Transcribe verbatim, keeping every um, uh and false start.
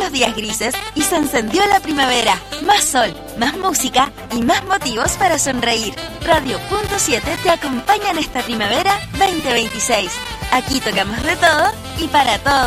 los días grises y se encendió la primavera. Más sol, más música y más motivos para sonreír. Radio Punto siete te acompaña en esta primavera veinte veintiséis. Aquí tocamos de todo y para todos.